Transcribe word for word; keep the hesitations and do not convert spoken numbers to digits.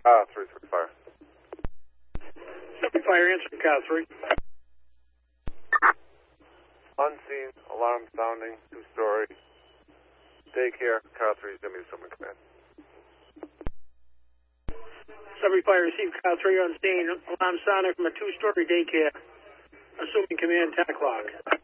Car three, three fire. Seven fire, answer car three. Unseen, alarm sounding, two-story. Daycare, car three, give me someone command. Seven fire, receive car three on scene. Alarm sounding from a two-story daycare. Assuming command ten o'clock.